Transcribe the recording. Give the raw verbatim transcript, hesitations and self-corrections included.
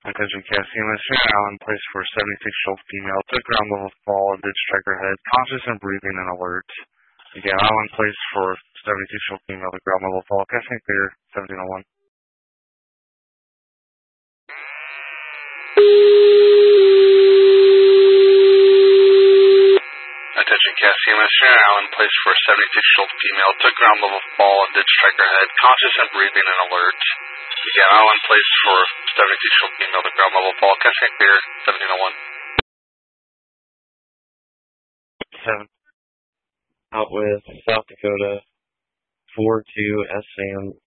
Attention Cassie, Mister Allen, place for seventy-six-year-old female, took ground level fall and did strike her head, conscious and breathing and alert. Again, Allen, place for seventy-six-year-old female, took ground level fall, casting clear, seventeen oh one. Attention Cassie, Mister Allen, place for seventy-six-year-old female, took ground level fall and did strike her head, conscious and breathing and alert. Again, Allen, place for seventy-six-year-old female, took ground level fall, casting clear, seventeen oh one. Seven. Out with South Dakota, four two S M